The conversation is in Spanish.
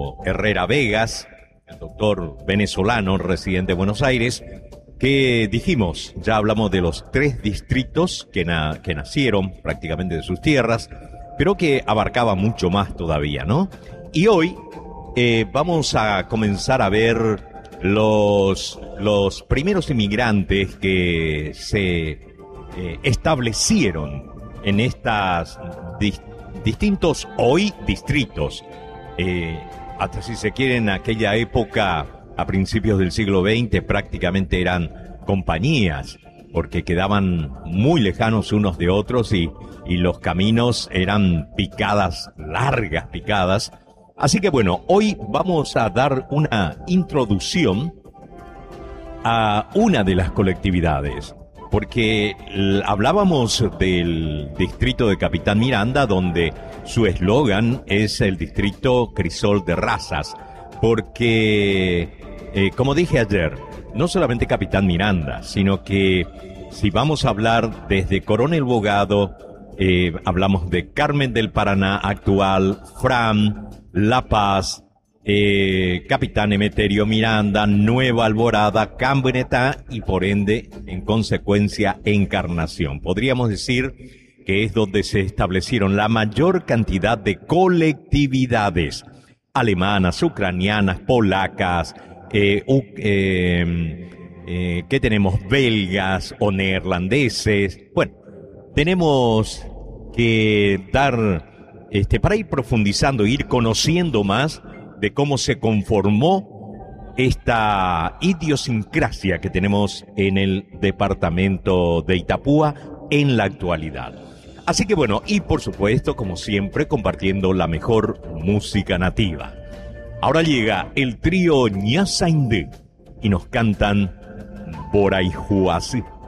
Alfonso Herrera Vegas, el doctor venezolano residente de Buenos Aires, que dijimos, ya hablamos de los 3 distritos que nacieron prácticamente de sus tierras, pero que abarcaba mucho más todavía, ¿no? Y hoy vamos a comenzar a ver los primeros inmigrantes que se establecieron en estas distintos hoy distritos. Hasta si se quiere, en aquella época, a principios del siglo XX, prácticamente eran compañías, porque quedaban muy lejanos unos de otros y los caminos eran picadas, largas picadas. Así que bueno, hoy vamos a dar una introducción a una de las colectividades, porque hablábamos del distrito de Capitán Miranda, donde su eslogan es el distrito crisol de razas, porque, como dije ayer, no solamente Capitán Miranda, sino que si vamos a hablar desde Coronel Bogado, hablamos de Carmen del Paraná actual, Fram, La Paz, Capitán Emeterio Miranda, Nueva Alborada, Cambreta y por ende, en consecuencia, Encarnación. Podríamos decir que es donde se establecieron la mayor cantidad de colectividades alemanas, ucranianas, polacas, ¿qué tenemos? Belgas o neerlandeses. Bueno, tenemos que dar, para ir profundizando, ir conociendo más de cómo se conformó esta idiosincrasia que tenemos en el departamento de Itapúa en la actualidad. Así que bueno, y por supuesto, como siempre, compartiendo la mejor música nativa. Ahora llega el trío Ñasaindé y nos cantan Boraihuasi.